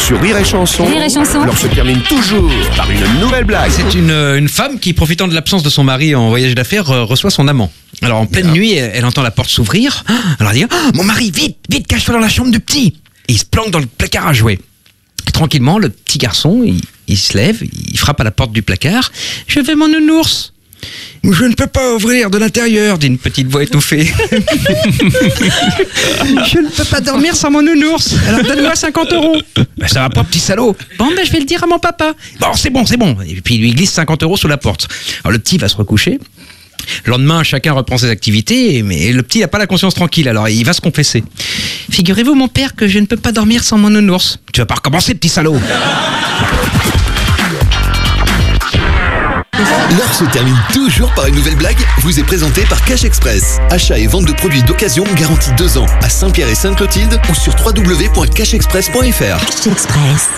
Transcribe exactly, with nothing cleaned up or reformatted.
Sur Rire et Chanson, Rire et Chanson. l'heure se termine toujours par une nouvelle blague. C'est une, une femme qui, profitant de l'absence de son mari en voyage d'affaires, euh, reçoit son amant. Alors en pleine Bien. nuit, elle, elle entend la porte s'ouvrir. Ah, alors elle dit ah, mon mari, vite, vite, cache-toi dans la chambre du petit. Et il se planque dans le placard à jouets. Et tranquillement, le petit garçon, il, il se lève, il frappe à la porte du placard. Je veux mon nounours. Je ne peux pas ouvrir de l'intérieur, dit une petite voix étouffée. Je ne peux pas dormir sans mon nounours. Alors donne-moi cinquante euros. Ben, ça va pas, petit salaud. Bon, ben je vais le dire à mon papa. Bon, c'est bon, c'est bon. Et puis il lui glisse cinquante euros sous la porte. Alors le petit va se recoucher. Le lendemain, chacun reprend ses activités, mais le petit n'a pas la conscience tranquille, alors il va se confesser. Figurez-vous, mon père, que je ne peux pas dormir sans mon nounours. Tu vas pas recommencer, petit salaud. L'heure se termine toujours par une nouvelle blague, vous est présentée par Cash Express. Achat et vente de produits d'occasion garantis deux ans à Saint-Pierre et Sainte-Clotilde ou sur w w w point cash express point f r. Cash Express.